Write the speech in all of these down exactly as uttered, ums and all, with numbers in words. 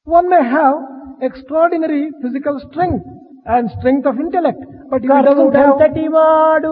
One may have extraordinary physical strength and strength of intellect, but if he doesn't have, కర్ణుడంతటి వాడు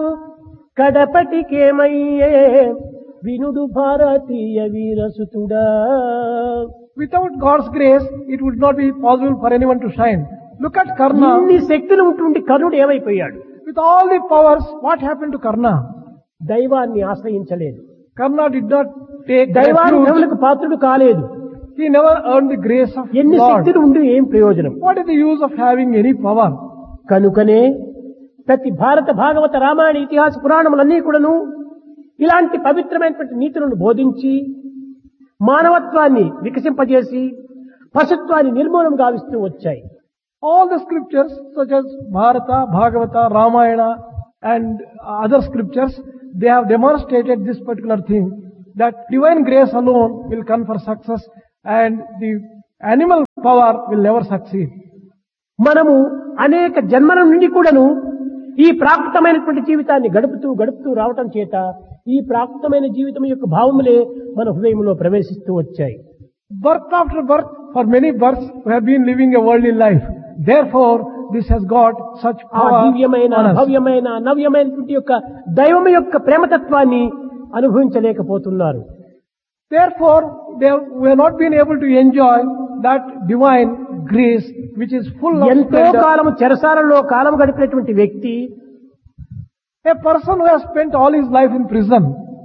కడపటికేమయ్యే వినుడు భారతీయ వీరసుతుడా. without God's grace, it would not be possible for anyone to shine. Look at Karna. ఇన్ని శక్తులు ఉంటుండి కర్ణుడు ఏమైపోయాడు? With all the powers, what happened to Karna? దైవాన్ని ఆశ్రయించలేదు, Karna did not take refuge. దైవానుగ్రహములకు పాత్రుడు కాలేదు. He never earned the grace of ఎన్ని Lord. శక్తులు ఉండి ఏం ప్రయోజనం? What is the use of having any power? కనుకనే ప్రతి భారత భాగవత రామాయణ ఇతిహాస పురాణములన్నీ కూడాను ఇలాంటి పవిత్రమైనటువంటి నీతులను బోధించి మానవత్వాన్ని వికసింపజేసి పశుత్వాన్ని నిర్మూలన గావిస్తూ వచ్చాయి. All the scriptures such as Bharata, Bhagavata, Ramayana and other scriptures, they have demonstrated this particular thing, that divine grace alone will confer success and the animal power will never succeed. మనము అనేక జన్మల నుండి కూడాను ఈ ప్రాకృతమైనటువంటి జీవితాన్ని గడుపుతూ గడుపుతూ రావటం చేత ఈ ప్రాకృతమైన జీవితం యొక్క భావములే మన హృదయంలో ప్రవేశిస్తూ వచ్చాయి. Birth after birth, for many births, we have been living a worldly life. Therefore, this has got such ఆ power దివ్యమైన on us. భవ్యమైన నవ్యమైనటువంటి యొక్క దైవం యొక్క ప్రేమతత్వాన్ని అనుభవించలేకపోతున్నారు. Therefore, they have, we have not been able to enjoy that divine grace which is full of ఎంతో splendor. కాలము చెరసాలలో కాలం గడిపినటువంటి వ్యక్తి A person who has spent all his life in prison,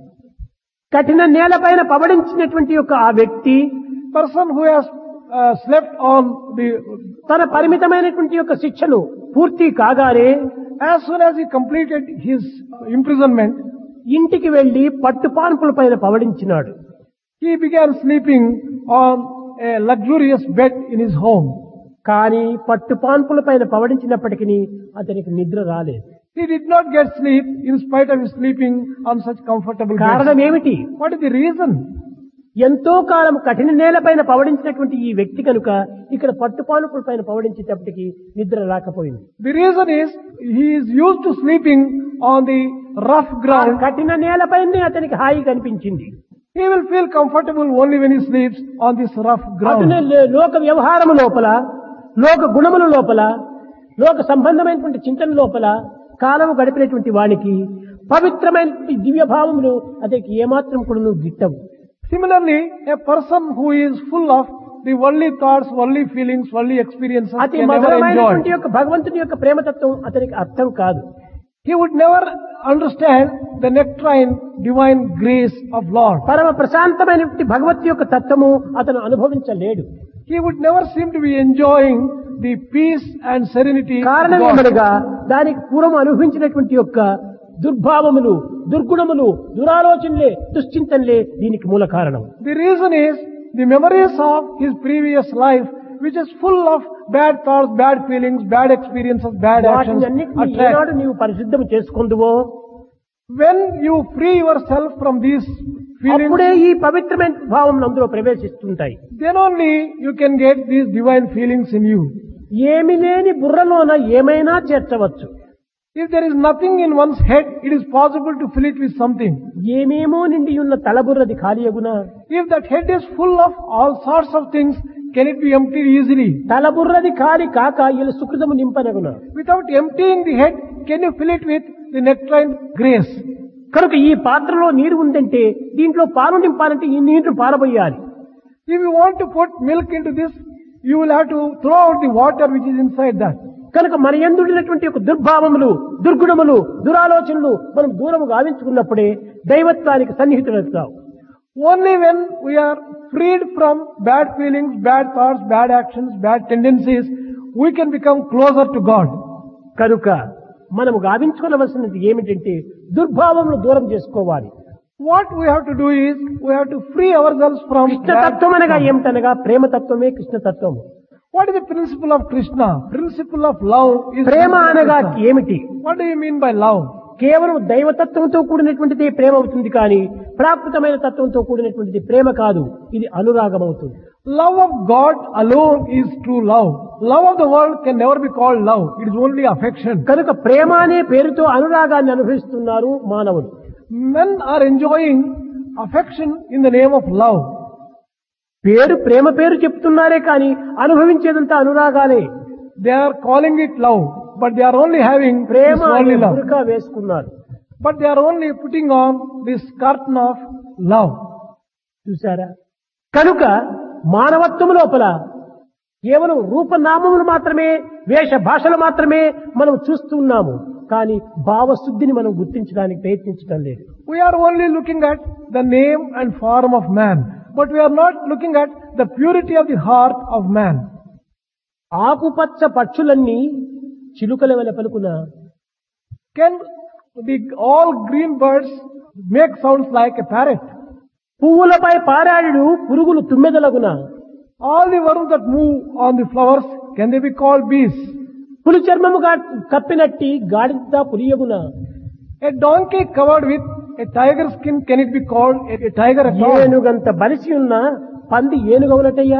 కఠిన నేలపైన పవడించినటువంటి యొక్క ఆ వ్యక్తి person who has uh, slept on the, తన పరిమితమైనటువంటి యొక్క శిక్షను పూర్తి కాగానే as soon as he completed his imprisonment, ఇంటికి వెళ్లి పట్టుపాన్పుల పైన పవడించినాడు. he began sleeping on a luxurious bed in his home. కానీ పట్టుపాన్పుల పైన పవడించినప్పటికీ అతనికి నిద్ర రాలేదు. He did not get sleep in spite of his sleeping on such comfortable కారణం beds. ఏమిటి? What is the reason? ఎంతో కాలం కఠిన నేలపైన పవడించినటువంటి ఈ వ్యక్తి కనుక ఇక్కడ పట్టుపానుపుల పైన పవడించేటప్పటికి నిద్ర రాకపోయింది. The reason is he is used to sleeping on the rough ఆ ground. కఠిన నేలపైనే అతనికి హాయి కనిపించింది. He will feel comfortable only when he sleeps on this rough అతని ground. లో- లోక వ్యవహారము లోపల, లోక గుణముల లోపల, లోక సంబంధమైనటువంటి చింతన లోపల కాలము గడిపినటువంటి వానికి పవిత్రమైనటువంటి దివ్య భావములు అతనికి ఏమాత్రం కూడా గిట్టవు. Similarly, a person who is full of the worldly thoughts, worldly feelings, worldly experiences అతి can never మధురమైనటువంటి enjoy. యొక్క భగవంతుని యొక్క ప్రేమతత్వం అతనికి అర్థం కాదు. He would never understand the nectarine divine grace of Lord. పరమ ప్రశాంతమైనటువంటి భగవత్ యొక్క తత్వము అతను అనుభవించలేడు. He would never seem to be enjoying the peace and serenity of కారణం God. ఏమనగా దానికి పూర్వం అనుభవించినటువంటి యొక్క దుర్భావములు, దుర్గుణములు, దురాలోచనలే, దుశ్చింతనలే దీనికి మూల కారణం. The reason is the memories of his previous life, which is full of bad thoughts, bad feelings, bad experiences, bad actions. వాటిని అన్నిటినీ attract. ఏనాడు నీవు పరిశుద్ధం చేసుకుందువో When you free yourself from these feelings, అప్పుడే ఈ పవిత్రమైన భావం అందులో ప్రవేశిస్తుంటాయి. then only you can get these divine feelings in you. ఏమి లేని బుర్రలోన ఏమైనా చేర్చవచ్చు. If there is nothing in one's head, it is possible to fill it with something. ఏమేమో నిండి ఉన్న తలబుర్రది ఖాళీయగునా? If that head is full of all sorts of things, can it be emptied easily? తలబుర్రది ఖాళీ కాక ఇలా సుకృతము నింపనగునా? Without emptying the head, can you fill it with the nectarine grace? కనుక ఈ పాత్రలో నీరు ఉందంటే దీంట్లో పాలు నింపాలంటే ఈ నీరు పారబోయాలి. If you want to put milk into this, you will have to throw out the water which is inside that. కనుక మన యందుడినటువంటి యొక్క దుర్భావములు, దుర్గుణములు, దురాలోచనలు మనం దూరము గావించుకున్నప్పుడే దైవత్వానికి సన్నిహితులవుతాం. Only when we are freed from bad feelings, bad thoughts, bad actions, bad tendencies, we can become closer to God. కనుక మనము గావించుకోవలసినది ఏమిటంటే దుర్భావములు దూరం చేసుకోవాలి. What we have to do is, we have to free ourselves from bad కృష్ణతత్వం అనగా thoughts. ఏమిటనగా ప్రేమతత్వమే కృష్ణతత్వము. What is the principle of Krishna? Principle of love is ప్రేమ అనగా Krishna. ఏమిటి? What do you mean by love? కేవలం దైవతత్వంతో కూడినటువంటిది ప్రేమ అవుతుంది కానీ ప్రాకృతమైన తత్వంతో కూడినటువంటిది ప్రేమ కాదు. ఇది అనురాగం అవుతుంది. Love of God alone is true love. Love of the world can never be called love. It is only affection. కనుక ప్రేమ అనే పేరుతో అనురాగాన్ని అనుభవిస్తున్నారు మానవులు. Men are enjoying affection in the name of love. పేరు ప్రేమ పేరు చెప్తున్నారే కానీ అనుభవించేదంతా అనురాగాలే. They are calling it love, but they are only having Prema this అనే only love. బురకా వేసుకున్నారు. But they are only putting on this curtain of love. చూసారా? కనుక మానవత్వం లోపల కేవలం రూపనామములు మాత్రమే, వేష భాషలు మాత్రమే మనం చూస్తున్నాము. కానీ భావశుద్ధిని మనం గుర్తించడానికి ప్రయత్నించడం లేదు. We are only looking at the name and form of man, but we are not looking at the purity of the heart of man. ఆకుపచ్చ పక్షులన్నీ చిలుకల వలె పలుకున, Can the all green birds make sounds like a parrot? పువ్వులపై పారాడు పురుగులు తుమ్మెదలగున, All the worms that move on the flowers, can they be called bees? పులి చర్మముగా కప్పినట్టి గాడిద పులియగున, A donkey covered with a tiger skin, can it be called a, a tiger at all? ఏనుగంత బలిసి ఉన్న పంది ఏనుగవునటయ్యా.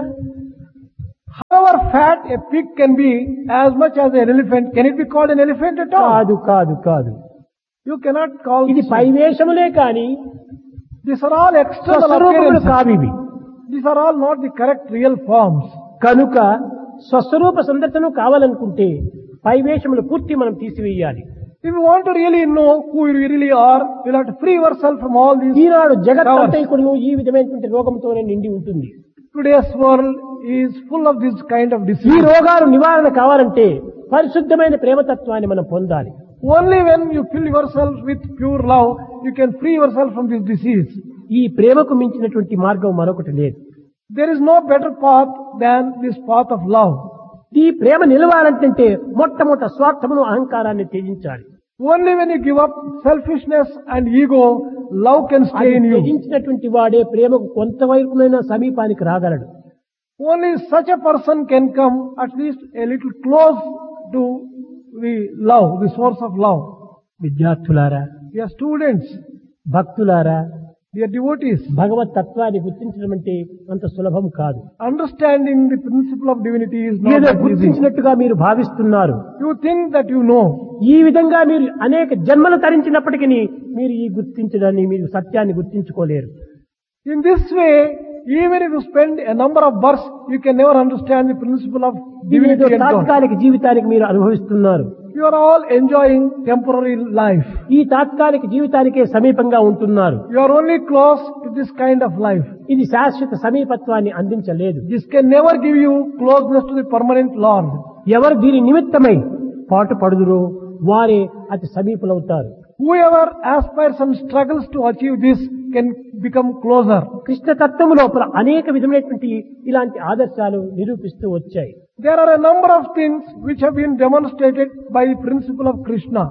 However fat a pig can be, as much as an elephant, can it be called an elephant at all? కాదు కాదు కాదు. You cannot call ఇది this. పైవేషములే కాని These are all external స్వస్వరూపములు appearances. కావివి. These are all not the correct real forms. కనుక స్వస్వరూప సందర్శనం కావాలనుకుంటే పైవేషములు పూర్తి మనం తీసివేయాలి. If you want to really know who you really are, you'll have to free yourself from all these. Eenadu covers. జగత్తంతైకుడు ఈ విధమైనటువంటి రోగంతోనే నిండి ఉంటుంది. Today's world is full of this kind of ఈ disease. రోగాలు నివారణ కావాలంటే పరిశుద్ధమైన ప్రేమతత్వాన్ని మనం పొందాలి. Only when you fill yourself with pure love, you can free yourself from this disease. ఈ ప్రేమకు మించినటువంటి మార్గం మరొకటి లేదు. There is no better path than this path of love. ఈ ప్రేమ నిలవాలంటే మొట్టమొదట స్వార్థమును అహంకారాన్ని త్యజించాలి. Only when you give up selfishness and ego, love can stay అది in you. త్యజించినటువంటి వాడే ప్రేమకు కొంతవరకునైనా సమీపానికి రాగలడు. Only such a person can come at least a little close to the love, the source of love. విద్యార్థులారా, Dear students, భక్తులారా, dear devotees, భగవత్ తత్వాన్ని గుర్తించడం అంటే అంత సులభం కాదు. understanding the principle of divinity is not ఏదో that easy. గుర్తించినట్టుగా మీరు భావిస్తున్నారు. You think that you know. ఈ విధంగా మీరు అనేక జన్మలు తరించినప్పటికీ మీరు ఈ గుర్తించడాన్ని, మీరు సత్యాన్ని గుర్తించుకోలేరు. In this way, even if you spend a number of births, you can never understand the principle of ఇదేదో divinity and God. తాత్కాలిక జీవితానికి మీరు అనుభవిస్తున్నారు. You are all enjoying temporary life. ఈ తాత్కాలిక జీవితానికే సమీపంగా ఉంటున్నారు. You are only close to this kind of life. ఇది శాశ్వత సమీపత్వాన్ని అందించలేదు. This can never give you closeness to the permanent Lord. ఎవరు దీని నిమిత్తమై పాటు పడుదురో వారే అతి సమీపులవుతారు. Whoever aspires and struggles to achieve this can become closer. Krishna తత్వము లోపల అనేక విధమైనటువంటి ఇలాంటి ఆదర్శాలు నిరూపిస్తూ వచ్చాయి. There are a number of things which have been demonstrated by the principle of Krishna.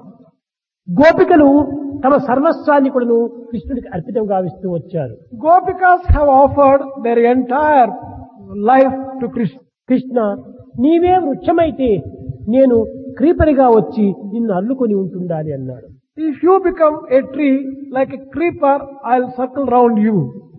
గోపికలు తమ సర్వస్వాన్ని కూడాను కృష్ణుడికి అర్పితం గావిస్తూ వచ్చారు. Gopikas have offered their entire life to Krishna. Krishna, నీవే వృక్షమైతే నేను క్రీపరిగా వచ్చి నిన్ను అల్లుకొని ఉంటుండాలి అన్నాడు. If you become a tree like a creeper, I'll circle round you.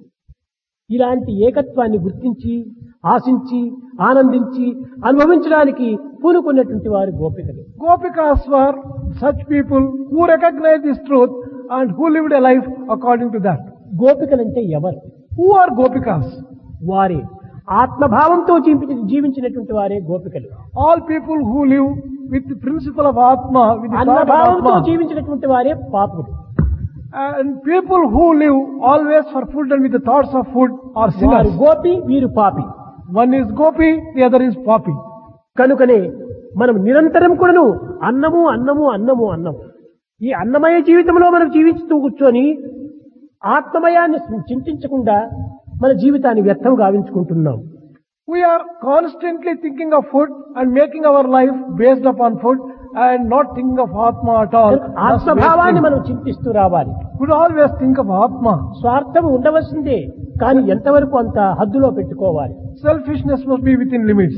ఇలాంటి ఏకత్వాన్ని గుర్తించి ఆశించి ఆనందించి అనుభవించడానికి పూనుకున్నటువంటి వారు గోపికలు. Gopikas were such people who recognized this truth and who lived a life according to that. గోపికలంటే ఎవరు? Who are Gopikas? వారే ఆత్మభావంతో జీవించి జీవించినటువంటి వారే గోపికలు. All people who live with the principle of Atma, with the thought of అన్నభావంతో Atma. జీవించినటువంటి వారే పాపులు. And people who live always for food and with the thoughts of food are వారు sinners. Gopi, వీరు పాపి. One is Gopi, the other is Papi. కనుకనే మనం నిరంతరం కూడాను అన్నము అన్నము అన్నము అన్నము ఈ అన్నమయ జీవితంలో మనం జీవిస్తూ కూర్చొని ఆత్మమయాన్ని చింతించకుండా మన జీవితాన్ని వ్యర్థం గావించుకుంటున్నాం. We are constantly thinking of food and making our life based upon food and not thinking of Atma at all. ఆత్మభావాన్ని మనం చింతిస్తూ రావాలి. We should always think of Atma. స్వార్థం ఉండవలసిందే, కానీ ఎంతవరకు అంత హద్దులో పెట్టుకోవాలి. Selfishness must be within limits.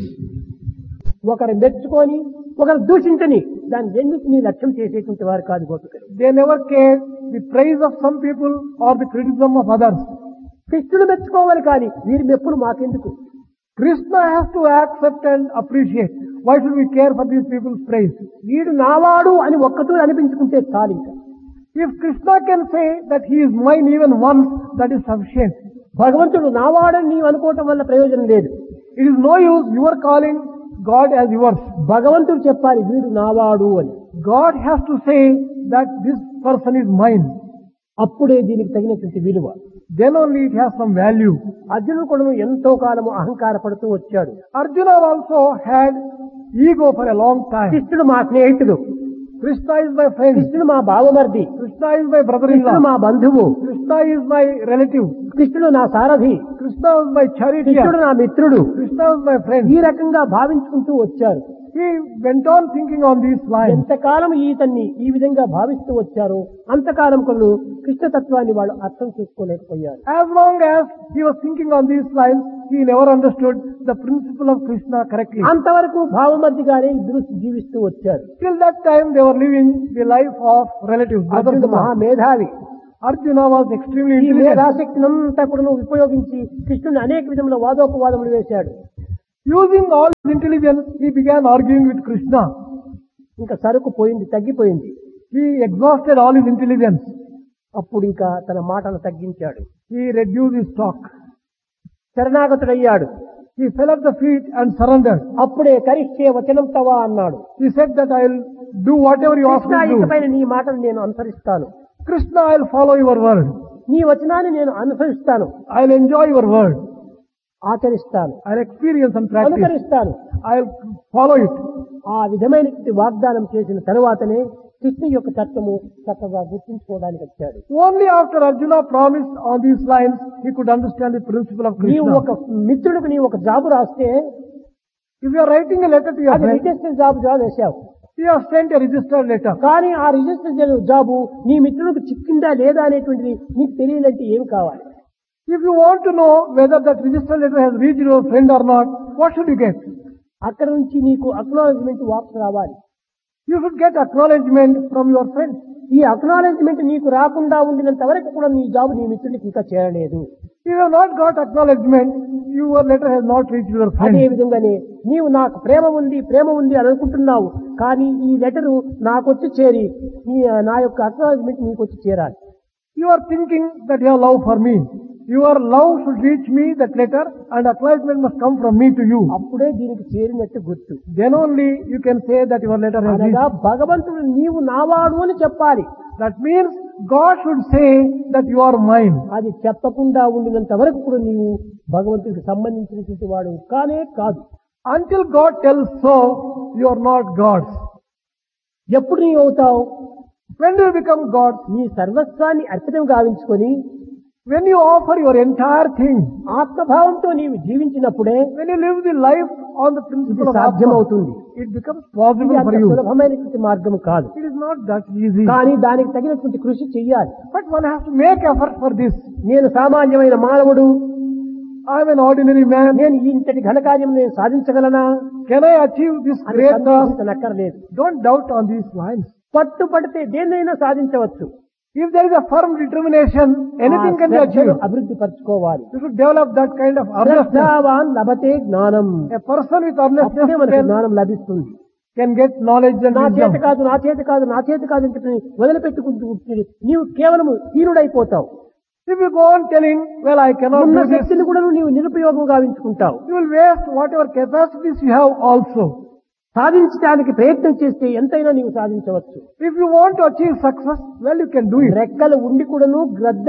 ఒకరు మెచ్చుకొని ఒకరు దూషించని దాని రెండింటినీ లక్ష్యం చేసేటువంటి వారు కాదు గోపికలు. They never care the praise of some people or the criticism of others. కృష్ణుడు మెచ్చుకోవాలి కానీ వీరి మెప్పులు మాకెందుకు? Krishna has to accept and appreciate. Why should we care for these people's praise? వీడు నావాడు అని ఒక్కతూ అనిపించుకుంటే చాలు. ఇంకా If Krishna can say that he is mine even once, that is sufficient. భగవంతుడు నావాడని నీవు అనుకోవటం వల్ల ప్రయోజనం లేదు. It is no use you are calling God as yours. భగవంతుడు చెప్పాలి వీడు నావాడు అని. God has to say that this person is mine. అప్పుడే దీనికి తగినటువంటి విలువ. Then only it has some value. అర్జునుడు కూడా ఎంతో కాలము అహంకార పడుతూ వచ్చాడు. Arjuna also had ego for a long time. కృష్ణుడు మా స్నేహితుడు, Krishna is my friend. కృష్ణుడు మా బావమర్ది, Krishna is my brother-in-law. కృష్ణుడు మా బంధువు, Krishna is my relative. కృష్ణుడు నా సారథి, Krishna was my charioteer. కృష్ణుడు నా మిత్రుడు. Krishna was my friend. ఈ రకంగా భావించుకుంటూ వచ్చారు. He went on thinking on these lines. ఎంతకాలం ఈతన్ని ఈ విధంగా భావిస్తూ వచ్చారో అంతకాలం కొను కృష్ణతత్వాన్ని వాళ్ళు అర్థం చేసుకోలేకపోయారు. As long as he was thinking on these lines, he never understood the principle of Krishna correctly. అంతవరకు భావమర్దిగానే ఇద్దరు జీవిస్తూ వచ్చారు. Till that time they were living the life of relatives. అర్జునుడు మహా మేధావి. Arjuna was extremely ఈ intelligent. మేధాశక్తిని అంతా కూడా ఉపయోగించి కృష్ణుని అనేక విధముల వాదోపవాదములు వేశాడు. Using all his intelligence, he began arguing with Krishna. ఇంకా సరుకు పోయింది, తగ్గిపోయింది. He exhausted all his intelligence. అప్పుడు ఇంకా తన మాటను తగ్గించాడు. He reduced his talk. శరణాగతుడయ్యాడు. He fell at the feet and surrendered. అప్పుడే కరిష్యే వచనం తవా అన్నాడు. He said that I will do whatever you ask Krishna, me to do. ఇకపైన నీ మాటను నేను అనుసరిస్తాను. Krishna, I will follow your word. నీ వచనాన్ని నేను అనుసరిస్తాను, I will enjoy your word. ఆచరిస్తాను, I will experience and practice. అనుకరిస్తాను. I will follow it. ఆ విధమైనటువంటి వాగ్దానం చేసిన తరువాతనే కృష్ణ యొక్క తత్వము చక్కగా గుర్తించుకోవడానికి వచ్చాడు. Only after Arjuna promised on these lines, he could understand the principle of నీవు Krishna. ఒక మిత్రుడికి నీవు ఒక జాబు రాస్తే If you are writing a letter to your అది friend, రిజిస్టర్ జాబు జాబు వేశావు. you have sent a registered letter. కానీ ఆ register job నీ మిత్రుడికి చిక్కిందా లేదా అనేటువంటిది నీకు తెలియాలంటే ఏం కావాలి? If you want to know whether that registered letter has reached your friend or not, what should you get? అక్కడ నుంచి నీకు అక్నాలెడ్జ్మెంట్ వాపసు రావాలి. You should get acknowledgement from your friend. ఈ అక్నాలెడ్జ్మెంట్ నీకు రాకుండా ఉండినంత వరకు కూడా నీ జాబు నీ మిత్రుడికి ఇంకా చేరలేదు. If you have not got acknowledgement, your letter has not reached your అదే friend. విధంగానే నీవు నాకు ప్రేమ ఉంది ప్రేమ ఉంది అని అనుకుంటున్నావు, కానీ ఈ లెటరు నాకొచ్చి చేరి నీ నా యొక్క అక్నాలెడ్జ్మెంట్ నీకు వచ్చి చేరాలి. You are thinking that you have love for me. Your love should reach me, that letter, and acknowledgement must come from me to you. అప్పుడే దీనికి చేరినట్టు గుర్తు. Then only you can say that your letter has అనగా reached. భగవంతుడు నీవు నావాడు అని చెప్పాలి. That means God should say that you are mine. అది చెప్పకుండా ఉండినంత వరకు కూడా నీవు భగవంతుడికి సంబంధించినటువంటి వాడు కానే కాదు. Until God tells so, you are not God's. ఎప్పుడు నీవు అవుతావు? When do you become God? నీ సర్వస్వాన్ని అర్పితం గావించుకొని When you offer your entire thing. ఆత్మభావంతో నీవు జీవించినప్పుడే When you live the life on the ఇది principle of సాధ్యమవుతుంది. Atma, it becomes ఇది possible అంత for you. సులభమైనటువంటి మార్గం కాదు. It is not that easy. కానీ దానికి తగినటువంటి కృషి చెయ్యాలి. But one has to make effort for this. నేను సామాన్యమైన మానవుడు, I am an ordinary man. నేను ఇంతటి ఘనకార్యం నేను సాధించగలనా Can I achieve this అని great task? సందేహించనక్కర్లేదు. Don't doubt on these lines. పట్టుపడితే దేన్నైనా సాధించవచ్చు. If there is a firm determination, anything can be achieved. అభివృద్ధి పరచుకోవాలి. You should develop that kind of earnestness. శ్రద్ధావాన్ లభతే జ్ఞానం. A person with అప్పుడే earnestness మనకు can, జ్ఞానం లభిస్తుంది. can get knowledge and నా చేత wisdom. కాదు నా చేత కాదు నా చేత కాదు అని చెప్పి వదిలిపెట్టుకుంటూ కూర్చుని నీవు కేవలం హీనుడైపోతావు. If you go on telling, well, I cannot ఉన్న do this, శక్తిని కూడా నీవు నిరుపయోగం గావించుకుంటావు. you will waste whatever capacities you have also. సాధించడానికి ప్రయత్నం చేస్తే ఎంతైనా నీవు సాధించవచ్చు. If you want to achieve success, well, you can do it. రెక్కలు ఉండి కూడాను గ్రద్ద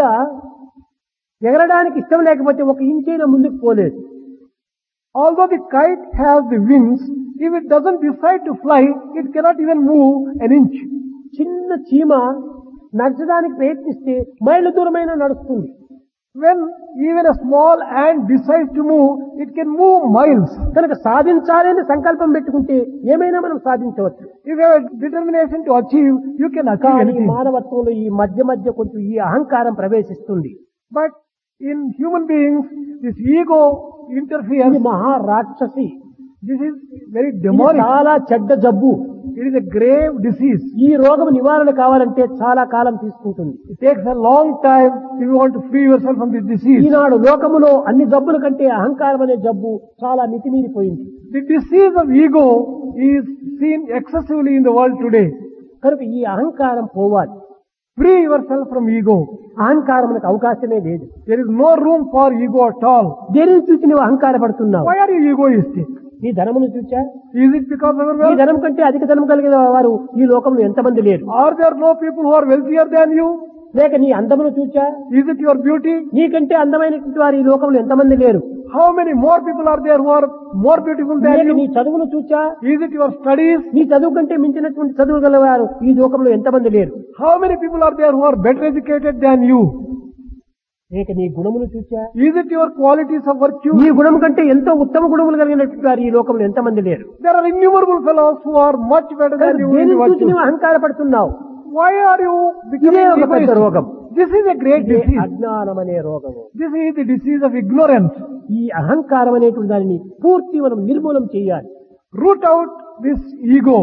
ఎగరడానికి ఇష్టం లేకపోతే ఒక ఇంచైనా ముందుకు పోలేదు. Although the kite has the wings, if it doesn't decide to fly, it cannot even move an inch. చిన్న చీమ నడచడానికి ప్రయత్నిస్తే మైళ్ళ దూరమైన నడుస్తుంది. When even a small ant decides to move, it can move miles. కనుక సాధించాలని సంకల్పం పెట్టుకుంటే ఏమైనా మనం సాధించవచ్చు. If you have a determination to achieve, you can achieve కానీ anything. మానవత్వంలో ఈ మధ్య మధ్య కొంచెం ఈ అహంకారం ప్రవేశిస్తుంది. But in human beings, this ego ఇది interferes. మహా రాక్షసి. This is very ఇది demonic. చాలా చెడ్డ జబ్బు. It is a grave disease. ఈ రోగం నివారణ కావాలంటే చాలా కాలం తీసుకుంటుంది. It takes a long time if you want to free yourself from this disease. ఈనాడు లోకములో అన్ని జబ్బుల కంటే అహంకారం అనే జబ్బు చాలా మితిమీరిపోయింది. The disease of ego is seen excessively in the world today. కనుక ఈ అహంకారం పోవాలి. Free yourself from ego. అహంకారమునకు అవకాశమే లేదు. There is no room for ego at all. దేనిని చూసి నువ్వు అహంకారపడుతున్నావు? Why are you egoistic? నీ ధనమును చూచా? Is it because of your ఈ wealth? ధనం కంటే అధిక ధనం కలిగిన వారు ఈ లోకంలో ఎంతమంది లేరు? Are there no people who are wealthier than you? లేక నీ అందమును చూచా? Is it your beauty? నీకంటే అందమైనటువంటి వారు ఈ లోకంలో ఎంతమంది లేరు? How many more people are there who are more beautiful than లేక నీ you? చదువును చూచా? Is it your studies? నీ చదువు కంటే మించినటువంటి చదువు గలవారు ఈ లోకంలో ఎంతమంది లేరు? How many people are there who are better educated than you? లేక నీ గుణమును చూచా? Is it your qualities of virtue? నీ గుణం కంటే ఎంతో ఉత్తమ గుణములు కలిగినటువంటి వారు ఈ లోకంలో ఎంతమంది లేరు? There are innumerable fellows who are much better than you in దేనిని చూసి virtue. నువ్వు అహంకారపడుతున్నావు? Why are you ఇదే becoming ఒక పెద్ద egoistic? రోగం. This is a great ఇదే disease. అజ్ఞానం అనే రోగము. This is the disease of ignorance. ఈ అహంకారం అనేటువంటి దానిని పూర్తి మనం నిర్మూలం చేయాలి. Root out this ego.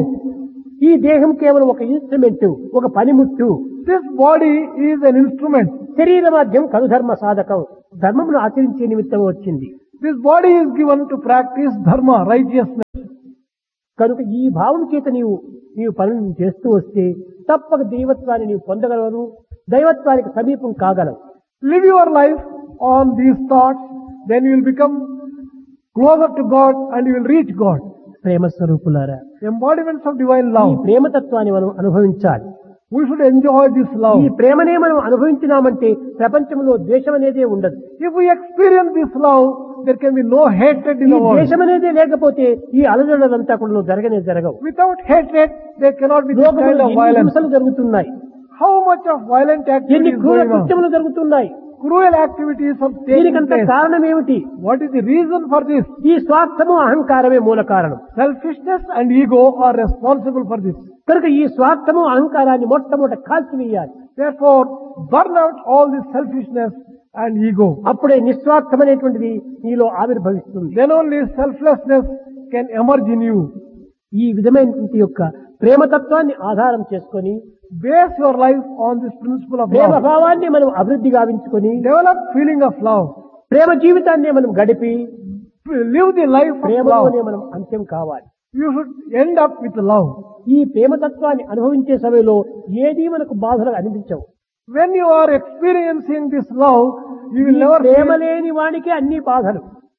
ఈ దేహం కేవలం ఒక ఇన్స్ట్రుమెంట్, ఒక పనిముట్టు. This body is an instrument. శరీర మాధ్యం కనుధర్మ సాధకం, ధర్మమును ఆచరించే నిమిత్తం వచ్చింది. This body is given to practice dharma, righteousness. కనుక ఈ భావం చేత నీవు నీవు పనులను చేస్తూ వస్తే తప్పక దైవత్వాన్ని నీవు పొందగలవు, దైవత్వానికి సమీపం కాగలవు. Live your life on these thoughts, then you will become closer to God and you will reach God. ప్రేమ స్వరూపులారా, Embodiments of divine ఈ love. ప్రేమతత్వాన్ని మనం అనుభవించాలి. We should enjoy this love. ఈ ప్రేమనే మనం అనుభవించినామంటే ప్రపంచంలో ద్వేషం అనేదే ఉండదు. If we experience this love, there can be no hatred in ఈ the world. ద్వేషం అనేదే లేకపోతే ఈ అలజడులంతా కూడా జరగనే జరగవు. Without hatred, there cannot be this kind లోకంలో of ఎన్ని violence. హింసలు జరుగుతున్నాయి, How much of violent ఎన్ని activity is క్రూర going on? కృత్యములు జరుగుతున్నాయి. Cruel activities are taking దీనికంత place. కారణం ఏమిటి? What is the reason for this? ఈ స్వార్థము అహంకారమే మూల కారణం. Selfishness and ego are responsible for this. కనుక ఈ స్వార్థము అహంకారాన్ని మొట్టమొదట కాల్చివేయాలి. Therefore, burn out all this selfishness and ego. అప్పుడే నిస్వార్థం అనేటువంటిది నీలో ఆవిర్భవిస్తుంది. Then only selflessness can emerge in you. ఈ విధమైనటువంటి యొక్క ప్రేమతత్వాన్ని ఆధారం చేసుకొని Base your life on this principle of Prema love. భావాన్ని మనం అభివృద్ధి గావించుకొని Develop feeling of love. ప్రేమ జీవితాన్ని మనం గడిపి Live the life of ప్రేమలోనే love. మనం అంత్యం కావాలి. You should end up with love. ఈ ప్రేమతత్వాన్ని అనుభవించే సమయంలో ఏదీ మనకు బాధలు అనిపించవు. When you are experiencing this love, you ఈ will never ప్రేమ feel. లేని వాడికి అన్ని బాధలు.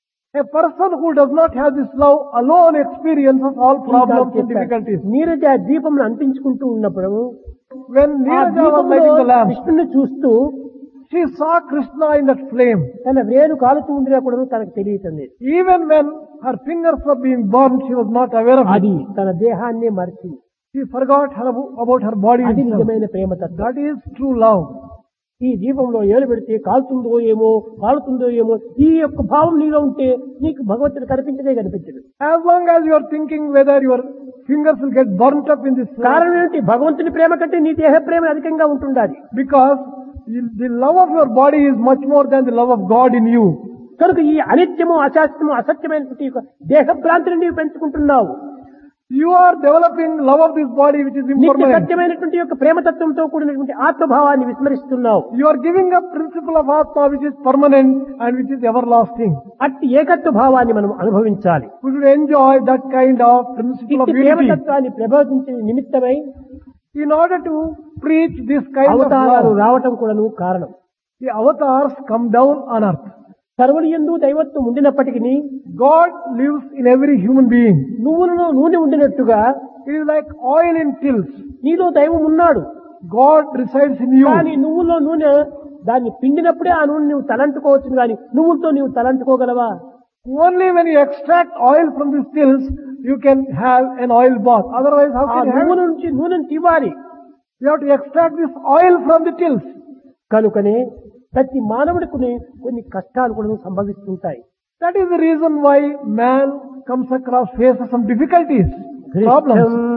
A person who does not have this love alone experiences all problems and difficulties. Neeraja దీపంను అంటించుకుంటూ ఉన్నప్పుడు When ఆ Neeraja was దీపంలో lighting the lamp, కృష్ణుని చూస్తూ she saw Krishna in that flame. తన వేలు కాలుతూ ఉండినా కూడా తనకు తెలియటం లేదు. Even when her fingers were being burned, she was not aware of it. అది తన దేహాన్నే మరిచింది. She forgot her, about her body అది itself. నిజమైన ప్రేమతత్వం. That is true love. ఈ దీపంలో ఏలు పెడితే కాలుతుందో ఏమో కాలుతుందో ఏమో ఈ యొక్క భావం నీలో ఉంటే నీకు భగవంతుడు కనిపించదే కనిపించడు. As long as you are thinking whether your fingers will get burnt up in this flame, కారణం ఏంటి? భగవంతుని ప్రేమ కంటే నీ దేహ ప్రేమ అధికంగా ఉంటుండాలి. because you- the love of your body is much more than the love of God in you. కనుక ఈ అనిత్యము అశాస్త్రము అసత్యమైనటువంటి యొక్క దేహ భ్రాంతిని నీవు పెంచుకుంటున్నావు. You are developing love of this body which is నిత్య impermanent. సత్యమైనటువంటి యొక్క ప్రేమతత్వంతో కూడినటువంటి ఆత్మభావాన్ని విస్మరిస్తున్నావు. You are giving up principle of Atma which is permanent and which is everlasting. అట్టి ఏకత్వ భావాన్ని మనం అనుభవించాలి. We should enjoy that kind of principle of ఇట్టి unity. ప్రేమతత్వాన్ని ప్రబోధించే నిమిత్తమై In order to preach this kind of అవతారాలు love, రావటం కూడాను కారణం. the avatars come down on earth. సర్వులు యందు దైవత్వం ఉండినప్పటికీ God lives in every human being. నువ్వులలో నూనె ఉండినట్టుగా It is like oil in tills. నీలో దైవం ఉన్నాడు. God resides in you. కానీ నువ్వులో నూనె దాన్ని పిండినప్పుడే ఆ నూనె నువ్వు తలంటుకోవచ్చు, కానీ నువ్వులతో నువ్వు తలంటుకోగలవా? Only when you extract oil from these tills, you can have an oil bath. Otherwise, how ఆ can you have నువ్వుల it? నుంచి నూనెను తీవాలి. You have to extract this oil from the tills. కనుకనే ప్రతి మానవుడికి కొన్ని కష్టాలు కూడా సంభవిస్తుంటాయి. That is the reason why man comes across, faces some difficulties, problems.